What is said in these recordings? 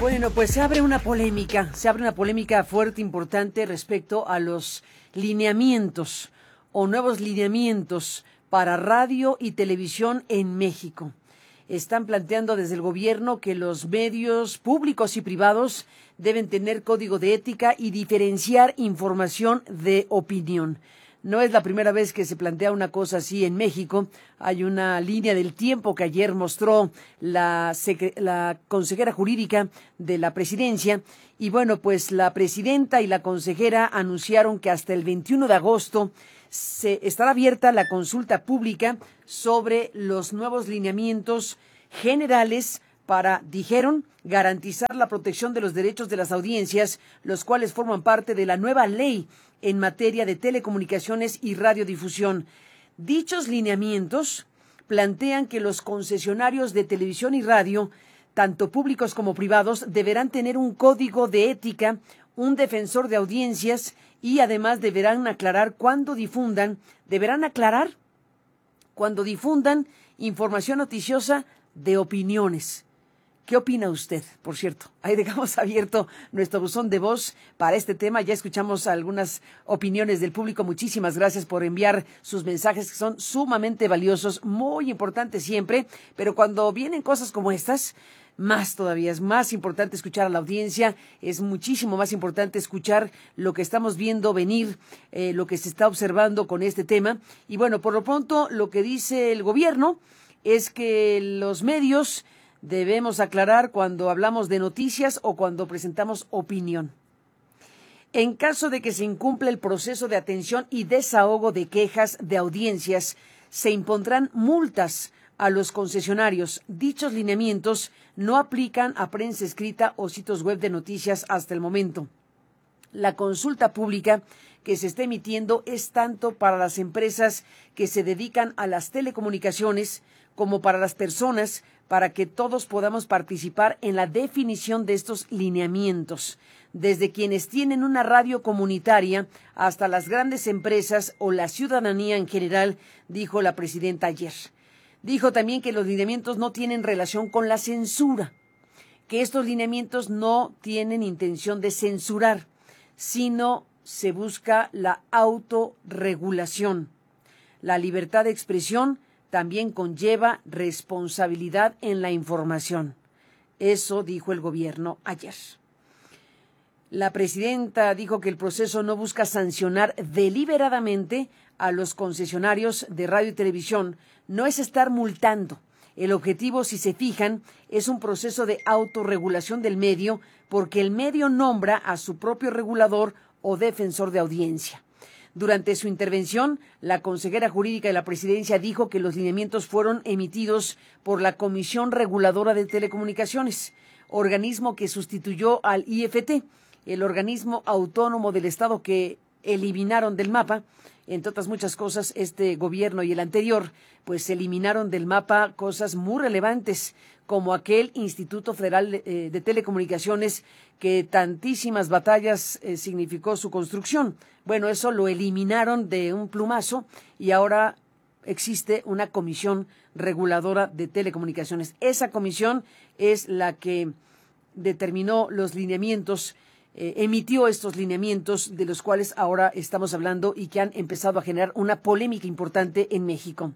Bueno, pues se abre una polémica fuerte, importante respecto a los lineamientos o nuevos lineamientos para radio y televisión en México. Están planteando desde el gobierno que los medios públicos y privados deben tener código de ética y diferenciar información de opinión. No es la primera vez que se plantea una cosa así en México. Hay una línea del tiempo que ayer mostró la consejera jurídica de la presidencia. Y bueno, pues la presidenta y la consejera anunciaron que hasta el 21 de agosto estará abierta la consulta pública sobre los nuevos lineamientos generales para, dijeron, garantizar la protección de los derechos de las audiencias, los cuales forman parte de la nueva ley en materia de telecomunicaciones y radiodifusión. Dichos lineamientos plantean que los concesionarios de televisión y radio, tanto públicos como privados, deberán tener un código de ética, un defensor de audiencias y además deberán aclarar cuando difundan información noticiosa de opiniones. ¿Qué opina usted? Por cierto, ahí dejamos abierto nuestro buzón de voz para este tema. Ya escuchamos algunas opiniones del público. Muchísimas gracias por enviar sus mensajes, que son sumamente valiosos, muy importantes siempre. Pero cuando vienen cosas como estas, más todavía, es más importante escuchar a la audiencia, es muchísimo más importante escuchar lo que estamos viendo venir, lo que se está observando con este tema. Y bueno, por lo pronto, lo que dice el gobierno es que los medios debemos aclarar cuando hablamos de noticias o cuando presentamos opinión. En caso de que se incumpla el proceso de atención y desahogo de quejas de audiencias, se impondrán multas a los concesionarios. Dichos lineamientos no aplican a prensa escrita o sitios web de noticias hasta el momento. La consulta pública que se está emitiendo es tanto para las empresas que se dedican a las telecomunicaciones como para las personas, para que todos podamos participar en la definición de estos lineamientos, desde quienes tienen una radio comunitaria hasta las grandes empresas o la ciudadanía en general, dijo la presidenta ayer. Dijo también que los lineamientos no tienen relación con la censura, que estos lineamientos no tienen intención de censurar, sino se busca la autorregulación. La libertad de expresión también conlleva responsabilidad en la información. Eso dijo el gobierno ayer. La presidenta dijo que el proceso no busca sancionar deliberadamente a los concesionarios de radio y televisión, no es estar multando. El objetivo, si se fijan, es un proceso de autorregulación del medio, porque el medio nombra a su propio regulador o defensor de audiencia. Durante su intervención, la consejera jurídica de la presidencia dijo que los lineamientos fueron emitidos por la Comisión Reguladora de Telecomunicaciones, organismo que sustituyó al IFT, el organismo autónomo del Estado que eliminaron del mapa. Entre otras muchas cosas, este gobierno y el anterior, pues eliminaron del mapa cosas muy relevantes, como aquel Instituto Federal de Telecomunicaciones que tantísimas batallas significó su construcción. Bueno, eso lo eliminaron de un plumazo y ahora existe una comisión reguladora de telecomunicaciones. Esa comisión es la que determinó los lineamientos, emitió estos lineamientos de los cuales ahora estamos hablando y que han empezado a generar una polémica importante en México.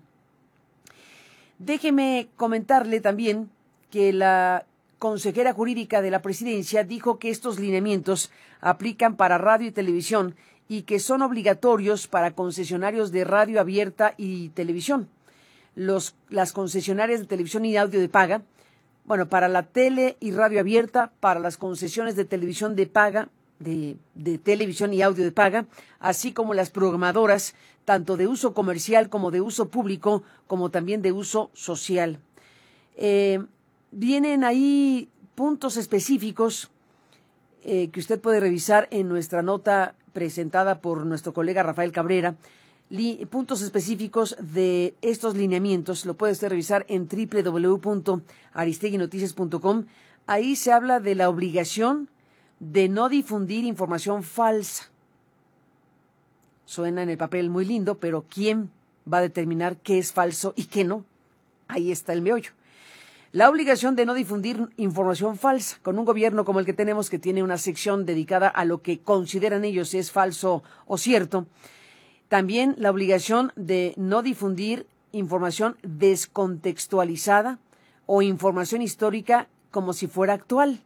Déjeme comentarle también que la consejera jurídica de la presidencia dijo que estos lineamientos aplican para radio y televisión y que son obligatorios para concesionarios de radio abierta y televisión. Las concesionarias de televisión y audio de paga, bueno, para la tele y radio abierta, para las concesiones de televisión de paga, de televisión y audio de paga, así como las programadoras, tanto de uso comercial como de uso público, como también de uso social. Vienen ahí puntos específicos que usted puede revisar en nuestra nota presentada por nuestro colega Rafael Cabrera. Puntos específicos de estos lineamientos lo puede usted revisar en www.aristeguinoticias.com. Ahí se habla de la obligación de no difundir información falsa. Suena en el papel muy lindo, pero ¿quién va a determinar qué es falso y qué no? Ahí está el meollo. La obligación de no difundir información falsa. Con un gobierno como el que tenemos, que tiene una sección dedicada a lo que consideran ellos es falso o cierto. También la obligación de no difundir información descontextualizada o información histórica como si fuera actual.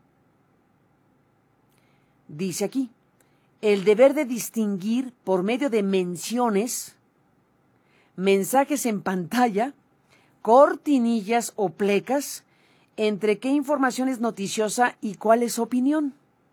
Dice aquí, el deber de distinguir por medio de menciones, mensajes en pantalla, cortinillas o plecas, entre qué información es noticiosa y cuál es opinión.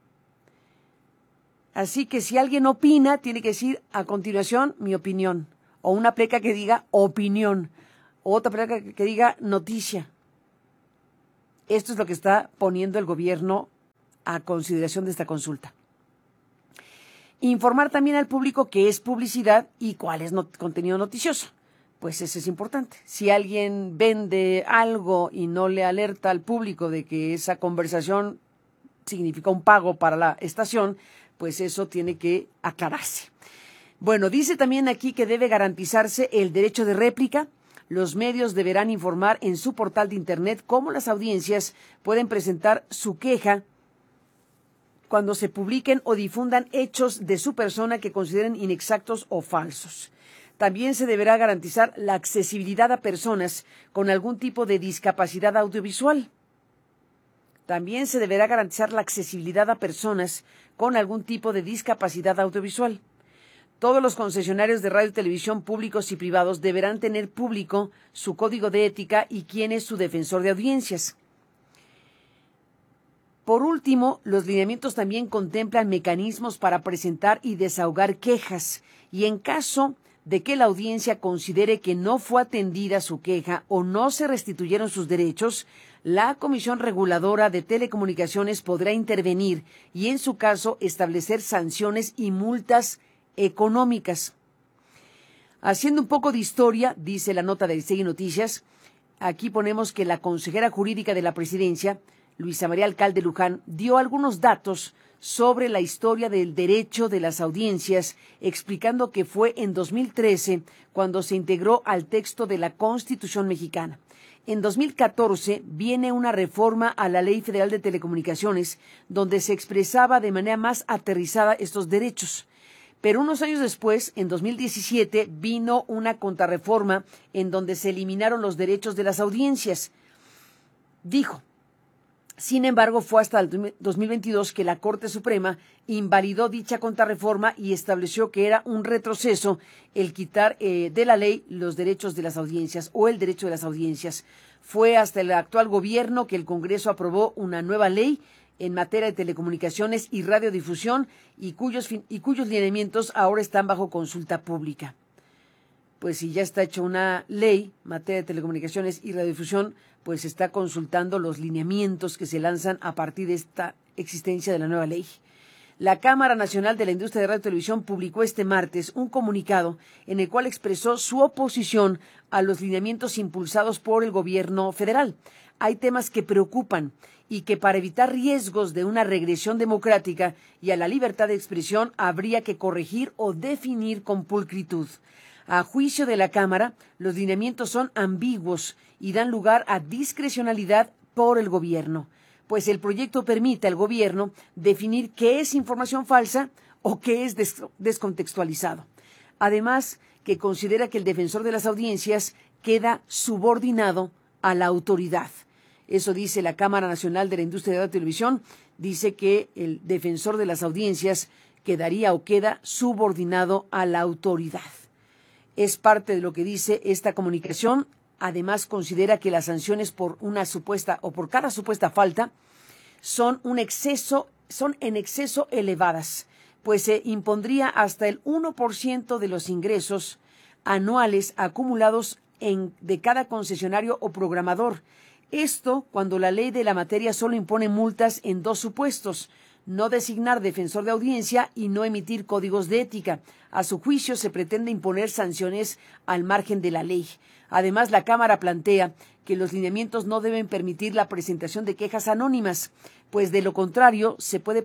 Así que si alguien opina, tiene que decir a continuación mi opinión, o una pleca que diga opinión, o otra pleca que diga noticia. Esto es lo que está poniendo el gobierno a consideración de esta consulta. Informar también al público qué es publicidad y cuál es contenido noticioso. Pues eso es importante. Si alguien vende algo y no le alerta al público de que esa conversación significa un pago para la estación, pues eso tiene que aclararse. Bueno, dice también aquí que debe garantizarse el derecho de réplica. Los medios deberán informar en su portal de Internet cómo las audiencias pueden presentar su queja cuando se publiquen o difundan hechos de su persona que consideren inexactos o falsos. También se deberá garantizar la accesibilidad a personas con algún tipo de discapacidad audiovisual. También se deberá garantizar la accesibilidad a personas con algún tipo de discapacidad audiovisual. Todos los concesionarios de radio y televisión públicos y privados deberán tener público su código de ética y quién es su defensor de audiencias. Por último, los lineamientos también contemplan mecanismos para presentar y desahogar quejas y en caso de que la audiencia considere que no fue atendida su queja o no se restituyeron sus derechos, la Comisión Reguladora de Telecomunicaciones podrá intervenir y, en su caso, establecer sanciones y multas económicas. Haciendo un poco de historia, dice la nota de CI Noticias, aquí ponemos que la consejera jurídica de la Presidencia, Luisa María Alcalde Luján, dio algunos datos sobre la historia del derecho de las audiencias, explicando que fue en 2013 cuando se integró al texto de la Constitución mexicana. En 2014 viene una reforma a la Ley Federal de Telecomunicaciones, donde se expresaba de manera más aterrizada estos derechos. Pero unos años después, en 2017, vino una contrarreforma en donde se eliminaron los derechos de las audiencias. Dijo, sin embargo, fue hasta el 2022 que la Corte Suprema invalidó dicha contrarreforma y estableció que era un retroceso el quitar de la ley los derechos de las audiencias o el derecho de las audiencias. Fue hasta el actual gobierno que el Congreso aprobó una nueva ley en materia de telecomunicaciones y radiodifusión y cuyos lineamientos ahora están bajo consulta pública. Pues si ya está hecha una ley en materia de telecomunicaciones y radiodifusión, pues se está consultando los lineamientos que se lanzan a partir de esta existencia de la nueva ley. La Cámara Nacional de la Industria de Radio y Televisión publicó este martes un comunicado en el cual expresó su oposición a los lineamientos impulsados por el gobierno federal. Hay temas que preocupan y que para evitar riesgos de una regresión democrática y a la libertad de expresión habría que corregir o definir con pulcritud. A juicio de la Cámara, los lineamientos son ambiguos y dan lugar a discrecionalidad por el gobierno, pues el proyecto permite al gobierno definir qué es información falsa o qué es descontextualizado. Además, que considera que el defensor de las audiencias queda subordinado a la autoridad. Eso dice la Cámara Nacional de la Industria de Radio y Televisión, dice que el defensor de las audiencias quedaría o queda subordinado a la autoridad. Es parte de lo que dice esta comunicación. Además, considera que las sanciones por una supuesta o por cada supuesta falta son en exceso elevadas, pues se impondría hasta el 1% de los ingresos anuales acumulados de cada concesionario o programador. Esto cuando la ley de la materia solo impone multas en dos supuestos: no designar defensor de audiencia y no emitir códigos de ética. A su juicio, se pretende imponer sanciones al margen de la ley. Además, la Cámara plantea que los lineamientos no deben permitir la presentación de quejas anónimas, pues de lo contrario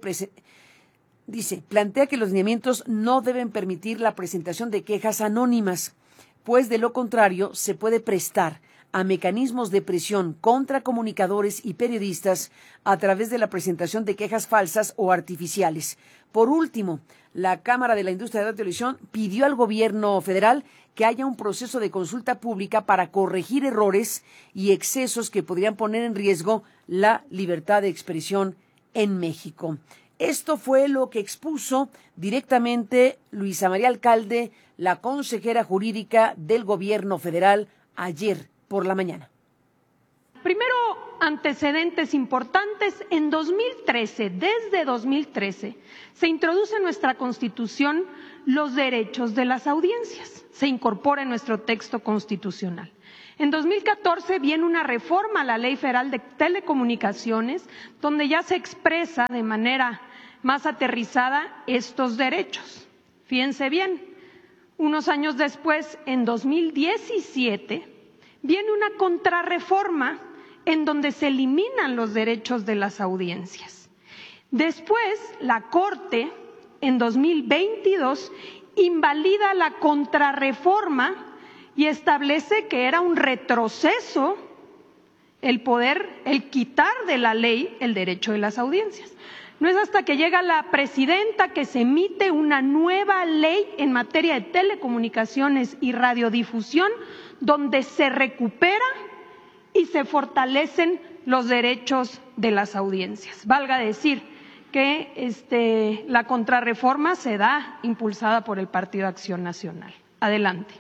plantea que los lineamientos no deben permitir la presentación de quejas anónimas, pues de lo contrario se puede prestar a mecanismos de presión contra comunicadores y periodistas a través de la presentación de quejas falsas o artificiales. Por último, la Cámara de la Industria de la Televisión pidió al gobierno federal que haya un proceso de consulta pública para corregir errores y excesos que podrían poner en riesgo la libertad de expresión en México. Esto fue lo que expuso directamente Luisa María Alcalde, la consejera jurídica del gobierno federal, ayer por la mañana. Primero, antecedentes importantes. En 2013, desde 2013, se introduce en nuestra Constitución los derechos de las audiencias. Se incorpora en nuestro texto constitucional. En 2014 viene una reforma a la Ley Federal de Telecomunicaciones, donde ya se expresa de manera más aterrizada estos derechos. Fíjense bien, unos años después, en 2017, viene una contrarreforma en donde se eliminan los derechos de las audiencias. Después, la Corte, en 2022, invalida la contrarreforma y establece que era un retroceso el quitar de la ley el derecho de las audiencias. No es hasta que llega la presidenta que se emite una nueva ley en materia de telecomunicaciones y radiodifusión, donde se recupera y se fortalecen los derechos de las audiencias. Valga decir que la contrarreforma se da impulsada por el Partido Acción Nacional. Adelante.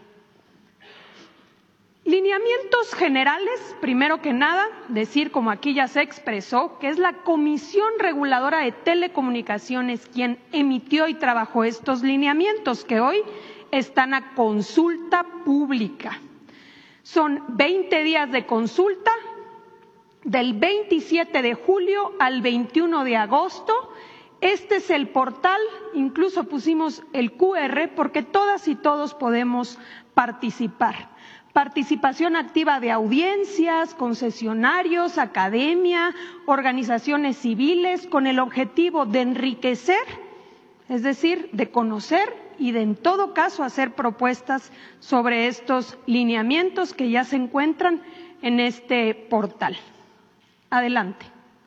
Lineamientos generales, primero que nada, decir, como aquí ya se expresó, que es la Comisión Reguladora de Telecomunicaciones quien emitió y trabajó estos lineamientos que hoy están a consulta pública. Son 20 días de consulta, del 27 de julio al 21 de agosto. Este es el portal, incluso pusimos el QR porque todas y todos podemos participar. Participación activa de audiencias, concesionarios, academia, organizaciones civiles, con el objetivo de enriquecer, es decir, de conocer y de en todo caso hacer propuestas sobre estos lineamientos que ya se encuentran en este portal. Adelante.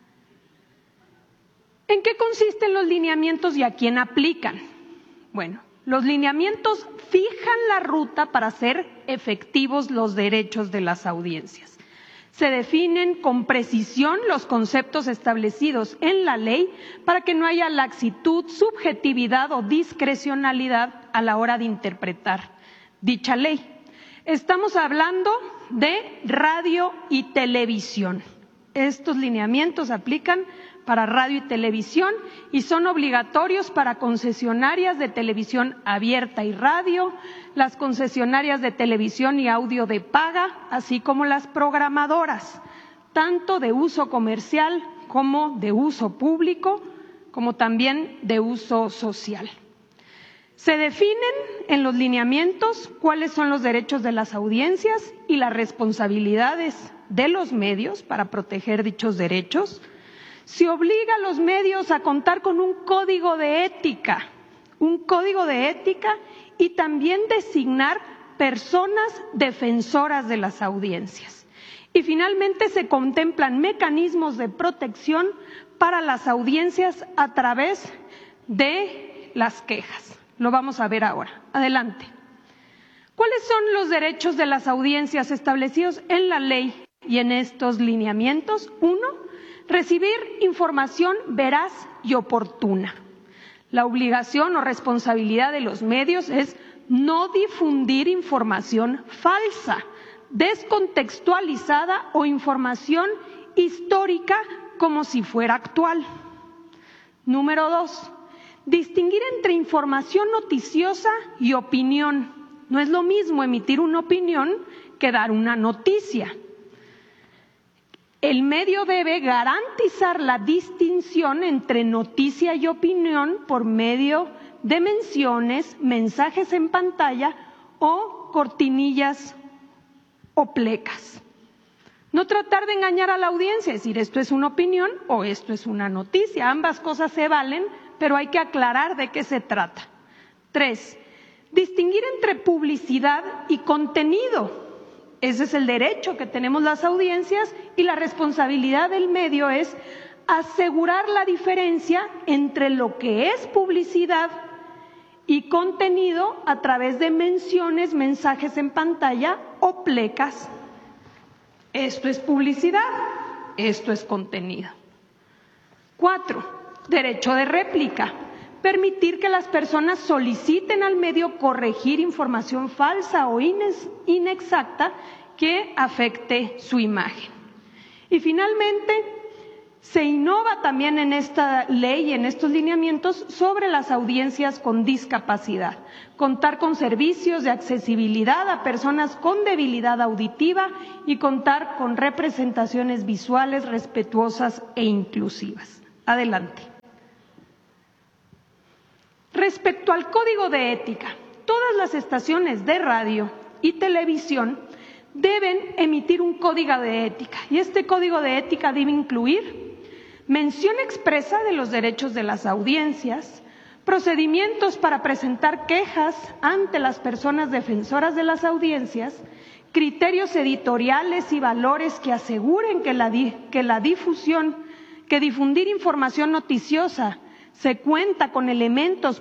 ¿En qué consisten los lineamientos y a quién aplican? Bueno, los lineamientos fijan la ruta para hacer efectivos los derechos de las audiencias. Se definen con precisión los conceptos establecidos en la ley para que no haya laxitud, subjetividad o discrecionalidad a la hora de interpretar dicha ley. Estamos hablando de radio y televisión. Estos lineamientos aplican para radio y televisión y son obligatorios para concesionarias de televisión abierta y radio, las concesionarias de televisión y audio de paga, así como las programadoras, tanto de uso comercial como de uso público, como también de uso social. Se definen en los lineamientos cuáles son los derechos de las audiencias y las responsabilidades de los medios para proteger dichos derechos. Se obliga a los medios a contar con un código de ética y también designar personas defensoras de las audiencias. Y finalmente se contemplan mecanismos de protección para las audiencias a través de las quejas. Lo vamos a ver ahora. Adelante. ¿Cuáles son los derechos de las audiencias establecidos en la ley y en estos lineamientos? 1. Recibir información veraz y oportuna. La obligación o responsabilidad de los medios es no difundir información falsa, descontextualizada o información histórica como si fuera actual. Número 2. Distinguir entre información noticiosa y opinión. No es lo mismo emitir una opinión que dar una noticia. El medio debe garantizar la distinción entre noticia y opinión por medio de menciones, mensajes en pantalla o cortinillas o plecas. No tratar de engañar a la audiencia, decir esto es una opinión o esto es una noticia. Ambas cosas se valen, pero hay que aclarar de qué se trata. 3. Distinguir entre publicidad y contenido. Ese es el derecho que tenemos las audiencias, y la responsabilidad del medio es asegurar la diferencia entre lo que es publicidad y contenido a través de menciones, mensajes en pantalla o plecas. Esto es publicidad, esto es contenido. 4. Derecho de réplica. Permitir que las personas soliciten al medio corregir información falsa o inexacta que afecte su imagen. Y finalmente, se innova también en esta ley y en estos lineamientos sobre las audiencias con discapacidad. Contar con servicios de accesibilidad a personas con debilidad auditiva y contar con representaciones visuales respetuosas e inclusivas. Adelante. Respecto al Código de Ética, todas las estaciones de radio y televisión deben emitir un código de ética, y este código de ética debe incluir mención expresa de los derechos de las audiencias, procedimientos para presentar quejas ante las personas defensoras de las audiencias, criterios editoriales y valores que aseguren que difundir información noticiosa se cuenta con elementos